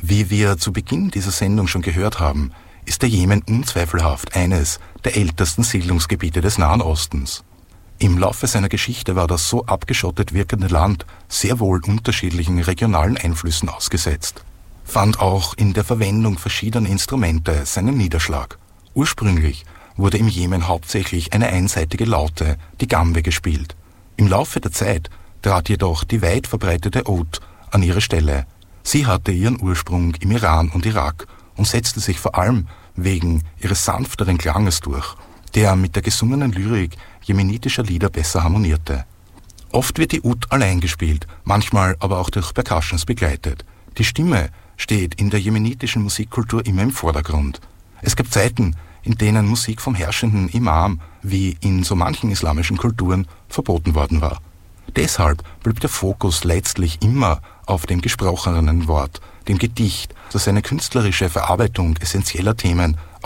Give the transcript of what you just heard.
Wie wir zu Beginn dieser Sendung schon gehört haben, ist der Jemen unzweifelhaft eines der ältesten Siedlungsgebiete des Nahen Ostens. Im Laufe seiner Geschichte war das so abgeschottet wirkende Land sehr wohl unterschiedlichen regionalen Einflüssen ausgesetzt, fand auch in der Verwendung verschiedener Instrumente seinen Niederschlag. Ursprünglich wurde im Jemen hauptsächlich eine einseitige Laute, die Gambe, gespielt. Im Laufe der Zeit trat jedoch die weit verbreitete Oud an ihre Stelle. Sie hatte ihren Ursprung im Iran und Irak und setzte sich vor allem wegen ihres sanfteren Klanges durch, der mit der gesungenen Lyrik jemenitischer Lieder besser harmonierte. Oft wird die Oud allein gespielt, manchmal aber auch durch Percussions begleitet. Die Stimme steht in der jemenitischen Musikkultur immer im Vordergrund. Es gab Zeiten, in denen Musik vom herrschenden Imam, wie in so manchen islamischen Kulturen, verboten worden war. Deshalb blieb der Fokus letztlich immer auf dem gesprochenen Wort, dem Gedicht, das eine künstlerische Verarbeitung essentieller Themen